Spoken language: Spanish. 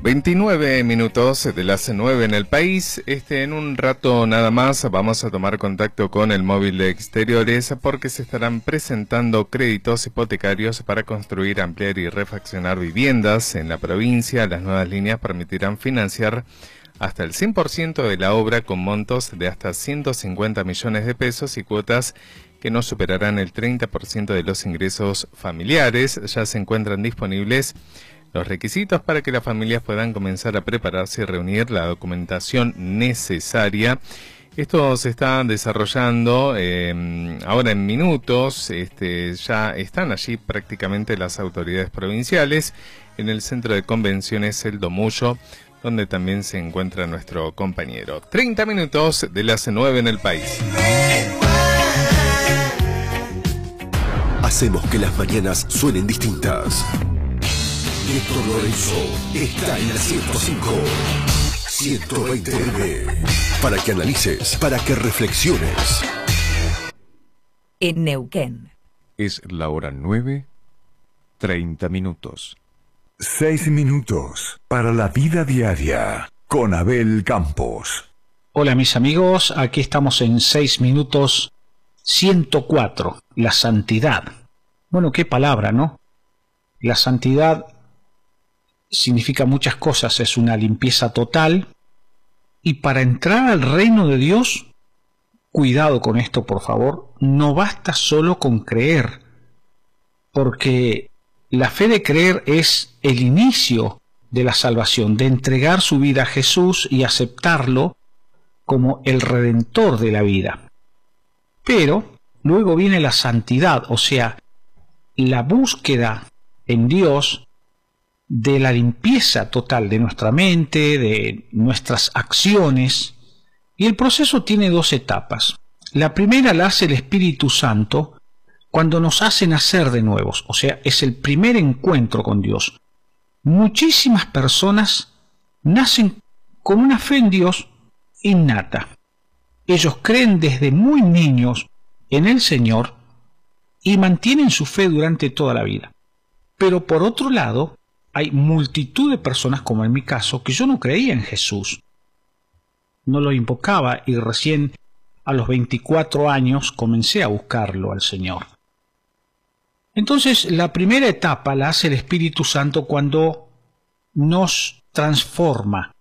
29 minutos de las 9 en el país. En un rato nada más vamos a tomar contacto con el móvil de exteriores porque se estarán presentando créditos hipotecarios para construir, ampliar y refaccionar viviendas en la provincia. Las nuevas líneas permitirán financiar hasta el 100% de la obra con montos de hasta 150 millones de pesos y cuotas que no superarán el 30% de los ingresos familiares. Ya se encuentran disponibles los requisitos para que las familias puedan comenzar a prepararse y reunir la documentación necesaria. Esto se está desarrollando ahora en minutos. Ya están allí prácticamente las autoridades provinciales en el centro de convenciones El Domullo, donde también se encuentra nuestro compañero. 30 minutos de las 9 en el país. Hacemos que las mañanas suenen distintas. Néstor Lorenzo está en la 105, 120M, para que analices, para que reflexiones. En Neuquén. Es la hora 9:30 minutos. 6 minutos para la vida diaria con Abel Campos. Hola mis amigos, aquí estamos en 6 minutos 104, la santidad. Bueno, qué palabra, ¿no? La santidad significa muchas cosas, es una limpieza total. Y para entrar al reino de Dios, cuidado con esto por favor, no basta solo con creer, porque la fe de creer es el inicio de la salvación, de entregar su vida a Jesús y aceptarlo como el redentor de la vida. Pero luego viene la santidad, o sea, la búsqueda en Dios de la limpieza total de nuestra mente, de nuestras acciones. Y el proceso tiene 2 etapas. La primera la hace el Espíritu Santo cuando nos hace nacer de nuevos, o sea, es el primer encuentro con Dios. Muchísimas personas nacen con una fe en Dios innata. Ellos creen desde muy niños en el Señor y mantienen su fe durante toda la vida. Pero por otro lado, hay multitud de personas, como en mi caso, que yo no creía en Jesús. No lo invocaba y recién a los 24 años comencé a buscarlo al Señor. Entonces, la primera etapa la hace el Espíritu Santo cuando nos transforma,